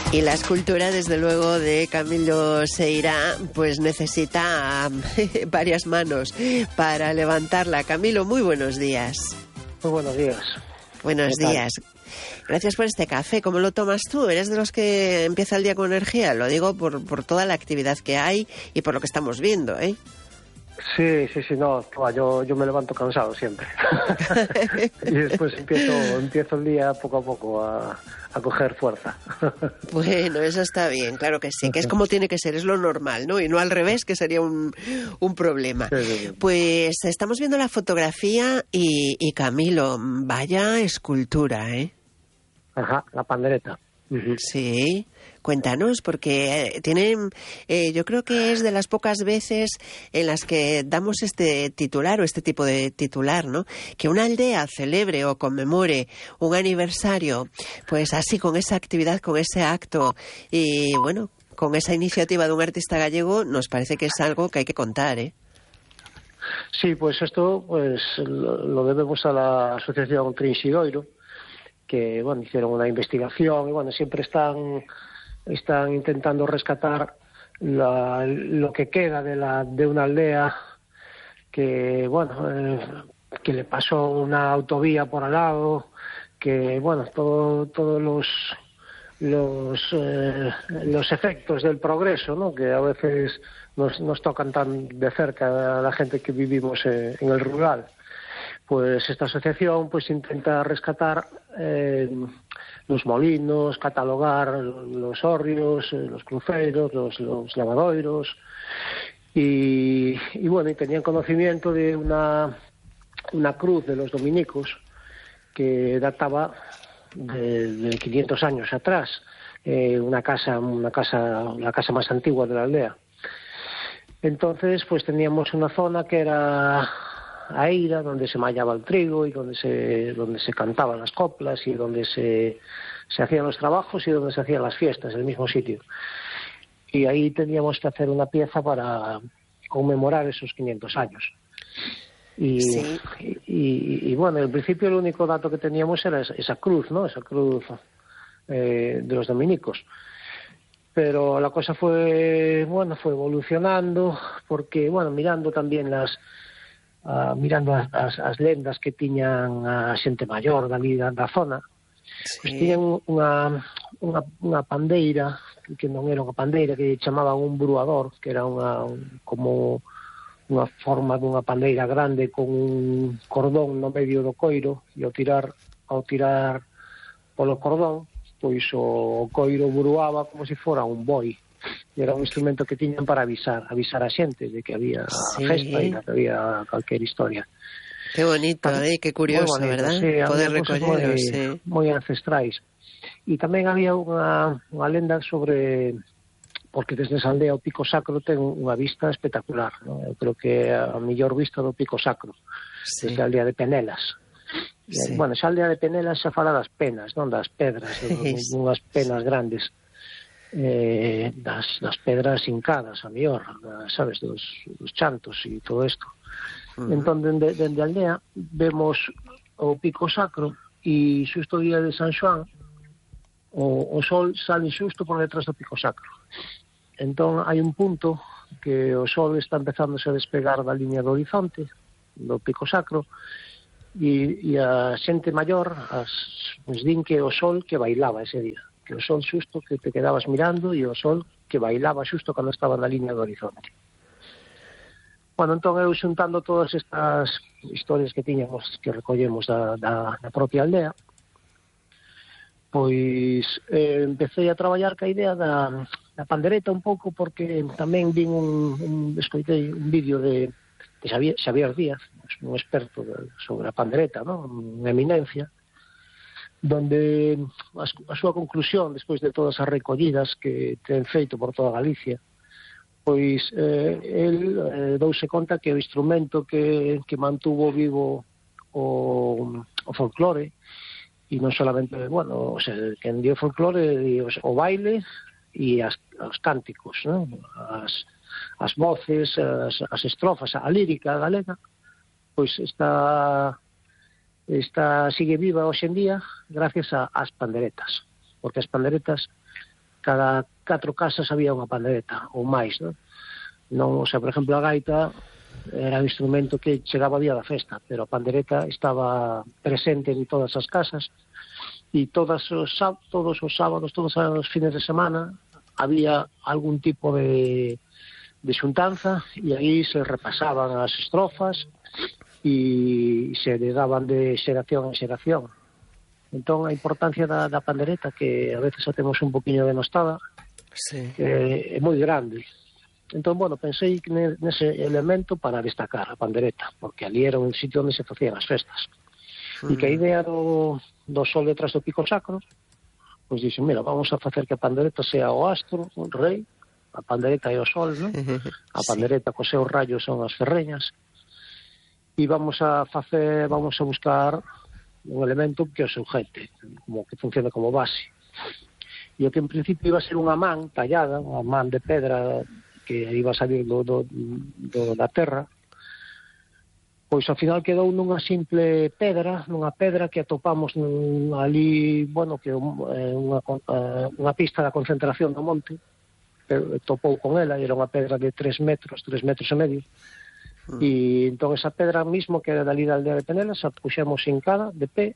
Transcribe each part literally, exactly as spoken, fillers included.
Y la escultura, desde luego, de Camilo Seira, pues necesita varias manos para levantarla. Camilo, muy buenos días. Muy buenos días. Buenos días. Gracias por este café. ¿Cómo lo tomas tú? ¿Eres de los que empieza el día con energía? Lo digo por, por toda la actividad que hay y por lo que estamos viendo, ¿eh? Sí, sí, sí, no, yo, yo me levanto cansado siempre. Y después empiezo, empiezo el día poco a poco a, a coger fuerza. Bueno, eso está bien, claro que sí, que es como tiene que ser, es lo normal, ¿no? Y no al revés, que sería un, un problema. Sí, sí, sí. Pues estamos viendo la fotografía y, y Camilo, vaya escultura, ¿eh? Ajá, la pandereta. Uh-huh. Sí, cuéntanos, porque tienen, eh, yo creo que es de las pocas veces en las que damos este titular o este tipo de titular, ¿no? Que una aldea celebre o conmemore un aniversario, pues así, con esa actividad, con ese acto y, bueno, con esa iniciativa de un artista gallego, nos parece que es algo que hay que contar, ¿eh? Sí, pues esto pues lo, lo debemos a la asociación Trinxidoiro, que bueno, hicieron una investigación y bueno, siempre están están intentando rescatar la, lo que queda de la de una aldea que bueno eh, que le pasó una autovía por al lado, que bueno, todo, todos los los eh, los efectos del progreso, ¿no? Que a veces nos, nos tocan tan de cerca a la gente que vivimos en, en el rural. Pues esta asociación pues intenta rescatar eh, los molinos, catalogar los hórreos, eh, los cruceiros, los, los lavadoiros y, y bueno, y tenían conocimiento de una, una cruz de los dominicos que databa de, de quinientos años atrás, eh, una casa, una casa, la casa más antigua de la aldea. Entonces pues teníamos una zona que era Aira, donde se mallaba el trigo y donde se donde se cantaban las coplas y donde se, se hacían los trabajos y donde se hacían las fiestas, el mismo sitio. Y ahí teníamos que hacer una pieza para conmemorar esos quinientos años. Y, sí. y, y, y bueno, en principio el único dato que teníamos era esa, esa cruz, ¿no? Esa cruz eh, de los dominicos. Pero la cosa fue, bueno, fue evolucionando porque, bueno, mirando también las Uh, mirando as, as, as lendas que tiñan a xente maior dali da, da zona, sí. Pues tiñan unha, unha, unha pandeira que non era unha pandeira, que chamaban un bruador, que era unha, un, como unha forma dunha pandeira grande con un cordón no medio do coiro, e ao tirar ao tirar polo cordón pois o coiro bruaba como se fora un boi. Era un instrumento que tiñan para avisar, avisar a xente de que había sí. festa e que había calquer historia. Qué bonito, eh? Qué curioso, bonito, ¿verdad? Sí, poder recolleros, sí. Moi ancestrais. E tamén había unha, unha lenda sobre, porque desde esa aldea o Pico Sacro ten unha vista espectacular, ¿no? Eu creo que é a mellor vista do Pico Sacro, sí. Desde a aldea de Penelas. Sí. Bueno, esa aldea de Penelas xa fala das penas, non das pedras, unhas penas grandes. Eh, das, das pedras hincadas a mellor, sabes, dos, dos chantos e todo isto. Uh-huh. Entón, dende, dende a aldea vemos o Pico Sacro e xusto o día de San Xoán o, o sol sale xusto por detrás do Pico Sacro. Entón hai un punto que o sol está empezándose a despegar da liña do horizonte do Pico Sacro e, e a xente maior as, nos din que o sol que bailaba ese día, que o sol xusto que te quedabas mirando e o sol que bailaba xusto cando estaba na liña do horizonte. Bueno, entón eu xuntando todas estas historias que tiñamos, que recollemos da, da, da propia aldea, pois eh, empecé a traballar ca idea da, da pandereta un pouco, porque tamén vin un, un escoitei un vídeo de, de Xavier, Xavier Díaz, un experto de, sobre a pandereta, ¿no? Unha eminencia, donde a, a súa conclusión, despois de todas as recollidas que ten feito por toda Galicia, pois eh, el eh, douse conta que o instrumento que, que mantuvo vivo o, o folclore, e non solamente, bueno, o sea, que dio folclore, o, o baile e as, os cánticos, ¿no? as, as voces, as, as estrofas, a lírica galega, pois está... esta sigue viva hoxe en día gracias a, ás panderetas, porque as panderetas cada catro casas había unha pandereta ou máis, non? Non, o sea, por exemplo, a gaita era un instrumento que chegaba a día da festa, pero a pandereta estaba presente en todas as casas, e todos os, todos os sábados, todos os fines de semana había algún tipo de, de xuntanza, e aí se repasaban as estrofas e se le daban de xeración en xeración. Entón, a importancia da, da pandereta, que a veces a temos un poquinho denostada, sí. eh, é moi grande. Entón, bueno, pensei nese elemento para destacar a pandereta, porque ali era un sitio onde se facían as festas. Mm. E que a idea do, do sol detrás do pico sacro, pois dixen, mira, vamos a facer que a pandereta sea o astro, o rei, a pandereta é o sol, non? A pandereta co seus rayos son as ferreñas, e vamos a facer, vamos a buscar un elemento que o sujete, como que funcione como base. E o que en principio iba a ser unha man tallada, unha man de pedra que iba a salir do, do, do, da terra, pois ao final quedou nunha simple pedra, nunha pedra que atopamos nun, ali, bueno, que é unha, unha pista da concentración do monte, topou con ela, e era unha pedra de tres metros, tres metros e medio, mm. e entón esa pedra mismo que era dali da aldea de Penelas, a puxemos hincada, de pé,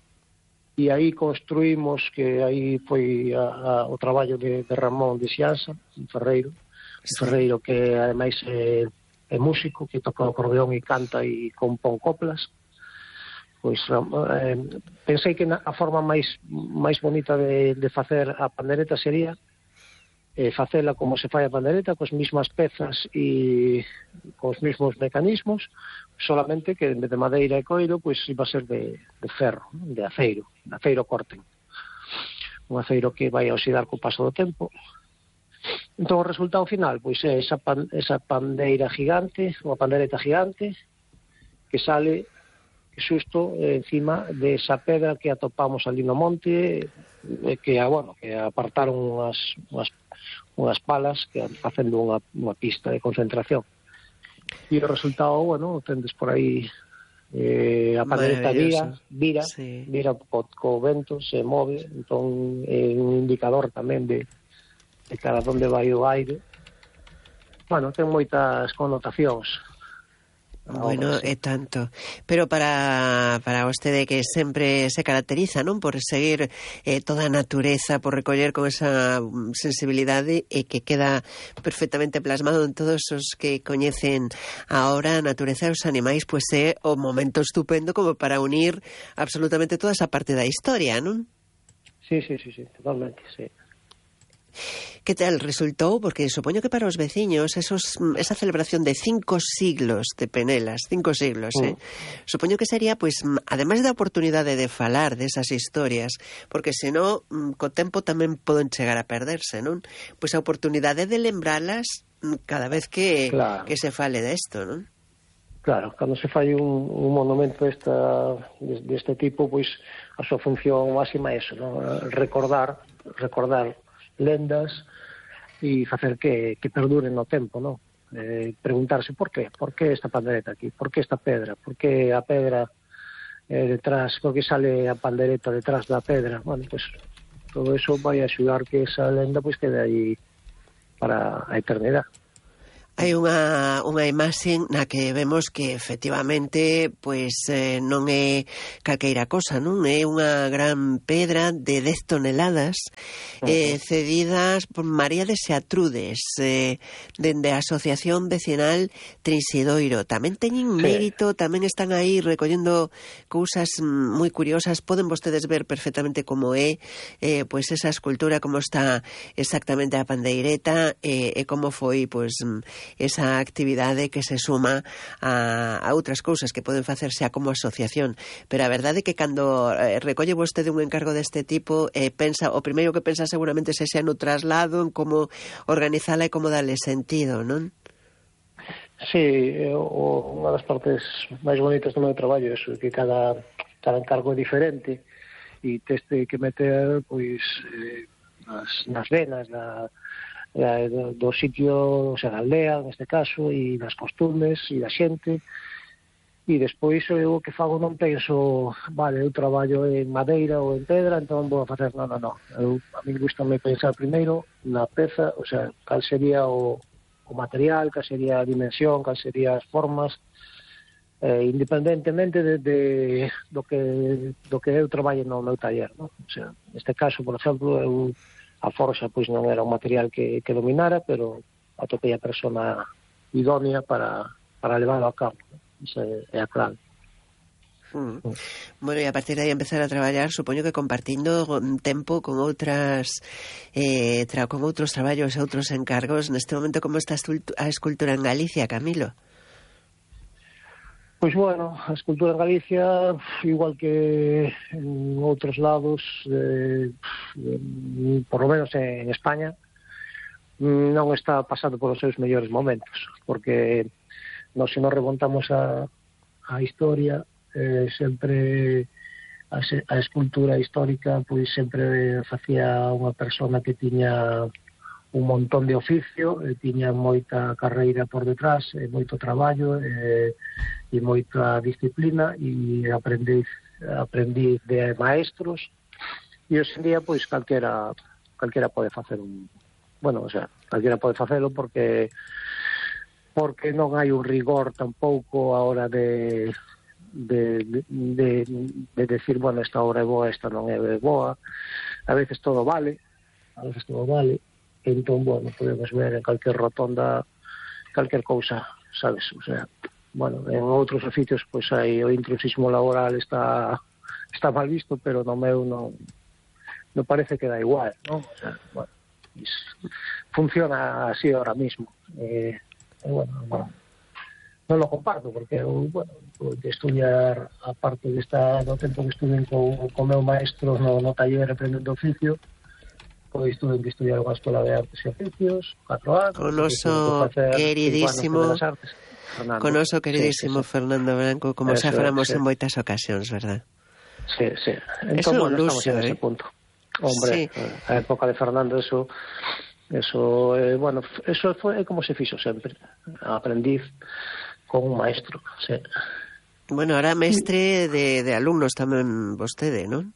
e aí construímos, que aí foi a, a, o traballo de, de Ramón de Xianza, un ferreiro, un ferreiro que ademais é, é músico, que toca o acordeón e canta e compón coplas. Pois eh, pensei que a forma máis máis bonita de, de facer a pandereta sería eh, facela como se fai a pandereta, cos mesmas pezas e cos mesmos mecanismos, solamente que en vez de madeira e coiro, pois iba a ser de, de ferro, de aceiro, de aceiro corten. Un aceiro que vai a oxidar co paso do tempo. Entón, o resultado final, pois é esa, pan, esa pandeira gigante, unha pandereta gigante, que sale xusto eh, encima de esa pedra que atopamos ali no monte, eh, que, bueno, que apartaron unhas, unhas, unhas palas que facendo unha, unha pista de concentración. E o resultado, bueno, tendes por aí eh, a pandereta vira, vira, sí. vira co, co vento, se move, entón é un indicador tamén de de cara onde vai o aire. Bueno, ten moitas connotacións. Bueno, é tanto. Pero para para vostede que sempre se caracteriza, non, por seguir eh, toda a natureza, por recoller con esa sensibilidade e que queda perfectamente plasmado en todos os que coñecen ahora a natureza e os animais, pois é o momento estupendo como para unir absolutamente toda esa parte da historia, non? Sí, sí, sí, sí, totalmente, sí. Que tal resultou? Porque supoño que para os veciños esos, esa celebración de cinco siglos de Penelas, cinco siglos, eh? Mm. Supoño que sería, pois, ademais da oportunidade de falar desas historias, porque senón, co tempo tamén poden chegar a perderse, non? Pois a oportunidade de lembralas cada vez que, claro. que se fale desto, non? Claro, cando se fai un, un monumento desta, deste tipo, pois a súa función máxima é eso, non? Recordar, recordar lendas e facer que, que perduren no tempo, non? Eh, preguntarse por qué, por qué esta pandereta aquí, por qué esta pedra, por qué a pedra eh, detrás, por qué sale a pandereta detrás da pedra. Bueno, pues todo eso vai a axudar que esa lenda pues quede aí para a eternidade. Hai unha, unha imaxe na que vemos que efectivamente pois eh, non é calqueira cosa, non? É unha gran pedra de dez toneladas eh, cedidas por María de Xatrudes eh, dende a Asociación Vecinal Trinsidoiro. Tamén teñen mérito, tamén están aí recollendo cousas moi curiosas. Poden vostedes ver perfectamente como é eh, pois esa escultura, como está exactamente a pandeireta e, e como foi pois esa actividade que se suma a, a outras cousas que poden facerse a como asociación. Pero a verdade é que cando eh, recolle vostede un encargo deste tipo, eh, pensa, o primeiro que pensa seguramente se xa no traslado, en como organizala e como darle sentido, non? Sí, o, unha das partes máis bonitas do meu traballo é que cada, cada encargo é diferente e teste que meter pois eh, nas, nas venas da Do, do sitio, o sea, da aldea, neste caso, e das costumes e da xente, e despois eu o que fago non penso, vale, eu traballo en madeira ou en pedra, entón vou a facer, non, non, non. Eu, a mí gustame pensar primeiro na peza, o sea, cal sería o, o material, cal sería a dimensión, cal sería as formas, eh, independentemente de, de, do, que, do que eu traballo no meu taller, non? O sea, neste caso, por exemplo, eu, a forxa pois non era un material que, que dominara, pero atopei a persona idónea para, para levarlo a cabo, non? Esa é a clave. Mm. Bueno, e a partir de aí empezar a traballar, supoño que compartindo tempo con outras eh, tra, con outros traballos e outros encargos. Neste momento, como está a escultura en Galicia, Camilo? Pois bueno, a escultura en Galicia, igual que en outros lados, eh, por lo menos en España, non está pasando por os seus mellores momentos, porque nos se nos remontamos a, a historia, eh, sempre a, a escultura histórica pois sempre facía unha persona que tiña un montón de oficio, e tiña moita carreira por detrás, e moito traballo, e, e moita disciplina, e aprendiz, aprendiz de maestros, e hoxe en día pois calquera, calquera pode facer un... Bueno, o sea, calquera pode facelo porque porque non hai un rigor tampouco a hora de, de, de, de decir, bueno, esta obra é boa, esta non é boa. A veces todo vale, a veces todo vale. Entón, bueno, podemos ver en calquer rotonda calquer cousa, sabes? O sea, bueno, en outros oficios, pois hai o intrusismo laboral está está mal visto, pero no meu non, non parece que dá igual, non? O sea, bueno, funciona así ahora mismo. Eh, E, bueno, bueno, non lo comparto, porque eu, bueno, de estudiar, aparte de estar no tempo que estuve co, co meu maestro no, no taller aprendendo oficio, pois tuve que estudiar unha escola de artes e oficios, catro anos. Con oso queridísimo, con oso queridísimo sí, sí, sí. Fernando Branco, como xa falamos sí. en moitas ocasións, verdad? Sí, sí. Entón, bueno, luxo, estamos en ese eh? punto. Hombre, sí. A época de Fernando, eso... Eso, eh, bueno, eso foi como se fixo sempre, aprendiz con un maestro, sí. Bueno, ahora mestre de, de alumnos tamén vostede, non?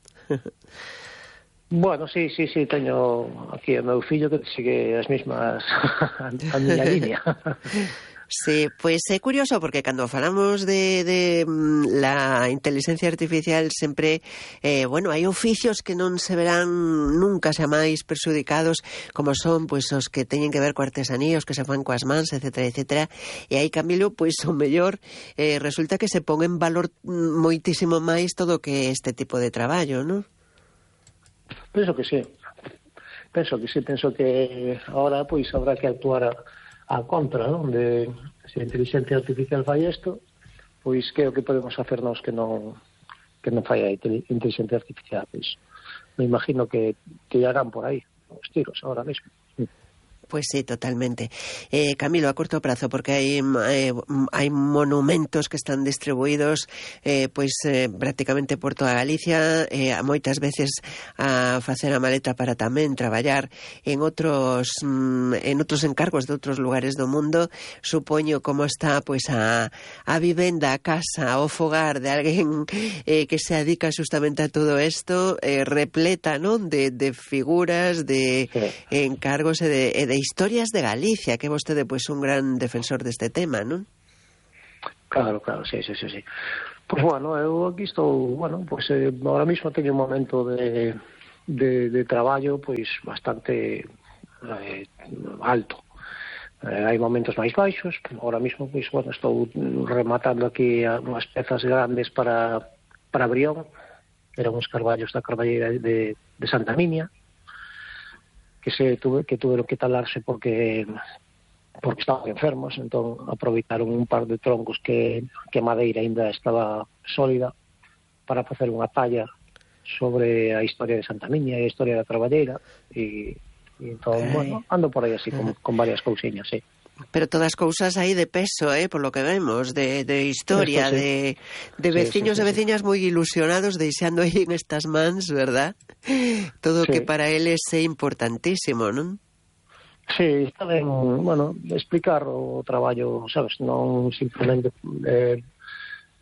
Bueno, sí, sí, sí, teño aquí o meu fillo que sigue as mismas a miña línea. Sí, pues é curioso porque cando falamos de, de la inteligencia artificial sempre, eh, bueno, hai oficios que non se verán nunca xa máis perxudicados, como son pois os que teñen que ver co artesanía, os que se fan coas mans, etcétera, etcétera, e aí, Camilo, pois o mellor eh, resulta que se pon en valor moitísimo máis todo que este tipo de traballo, non? Penso que sí, penso que sí, penso que ahora pois habrá que actuar a a contra, non? De se a inteligencia artificial fai isto, pois que é o que podemos facer nós que non que non fai a inteligencia artificial, pois me imagino que que harán por aí os tiros ahora mesmo. Pues sí, totalmente. Eh, Camilo, a corto prazo, porque hai eh, hai monumentos que están distribuídos eh, pois eh, prácticamente por toda Galicia, eh, moitas veces a facer a maleta para tamén traballar en outros mm, en outros encargos de outros lugares do mundo. Supoño como está pois a, a vivenda, a casa, o fogar de alguén eh, que se dedica justamente a todo isto, eh, repleta, non? De, de figuras, de sí. encargos e de, e de historias de Galicia, que vostede pois un gran defensor deste tema, non? Claro, claro, sí, sí, sí, sí. Pois bueno, eu aquí estou, bueno, pois eh, ahora mismo teño un momento de, de, de traballo pois bastante eh, alto. Eh, hai momentos máis baixos, ahora mismo pois bueno, estou rematando aquí unhas pezas grandes para para Brión, eran uns carballos da Carballeira de, de Santa Minia, que se tuve, que tuveron que talarse porque porque estaban enfermos, entón aproveitaron un par de troncos que, que a madeira ainda estaba sólida para facer unha talla sobre a historia de Santa Miña e a historia da Carballeira e, e entón, Ay. bueno, ando por aí así con, con varias cousiñas, sí. Pero todas cousas aí de peso, eh, por lo que vemos, de, de historia, sí. de, de veciños sí, sí, sí, e veciñas sí. moi ilusionados deixando aí en estas mans, verdad? Todo sí. que para eles é importantísimo, non? Sí, está ben, bueno, explicar o traballo, sabes, non simplemente eh,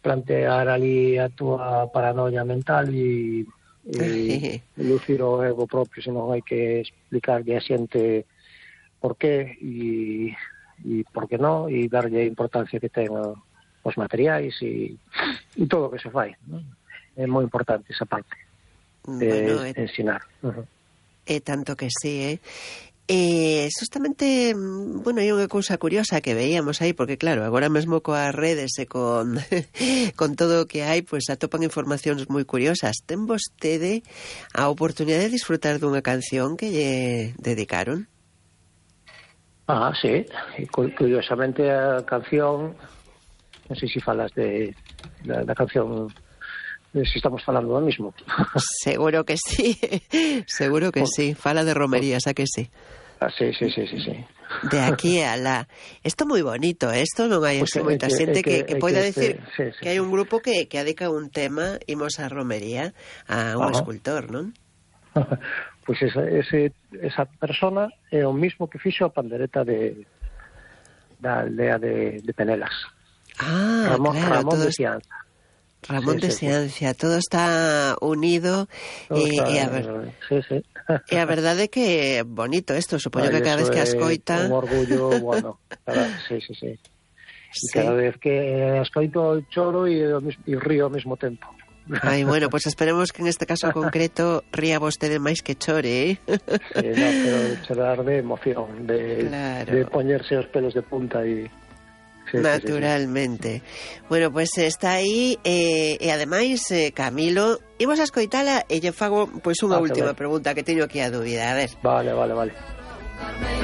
plantear ali a túa paranoia mental e, e lucir o ego propio, senón hai que explicarlle a xente por qué e, e por que non, e darlle a importancia que ten os materiais e, e todo o que se fai, non? É moi importante esa parte de bueno, eh, ensinar. Uh-huh. É tanto que sí, eh? Eh, justamente, bueno, hai unha cousa curiosa que veíamos aí, porque claro, agora mesmo coas redes e con, con todo o que hai, pois pues, atopan informacións moi curiosas. Ten vostede a oportunidade de disfrutar dunha canción que lle dedicaron? Ah, sí, e curiosamente a canción, non sei se falas de da, da canción, se estamos falando do mismo. Seguro que sí, seguro que sí, fala de romerías, a que sí. Ah, sí, sí, sí, sí, sí. De aquí a la... Isto moi bonito, isto non hai pues así moita xente que, que, que poida que decir este, sí, sí, que hai un grupo que, que adica un tema, imos a romería, a un Ajá. escultor, non? Pois pues esa, ese, esa persona é o mismo que fixo a pandereta de da aldea de, de Penelas. Ah, Ramón, claro, Ramón todo de Cianza. Ramón sí, de sí, Ciancia, sí. Todo está unido todo e, está, e, a ver, sí, sí. e a verdade é que bonito isto, supoño que cada vez que ascoita un orgullo, bueno, cada, sí, sí, sí. sí. Cada vez que ascoito choro e, e río ao mesmo tempo. Ai, bueno, pois pues esperemos que en este caso concreto ría vostede máis que chore, eh? Sí, no, pero chorar de emoción, de, claro. de poñerse os pelos de punta e... Sí, naturalmente. Sí, sí. Bueno, pois pues está aí eh, e ademais, eh, Camilo, imos a escoitala e lle fago pois pues, unha ah, última pregunta que teño aquí a dúbida, a ver. Vale, vale, vale.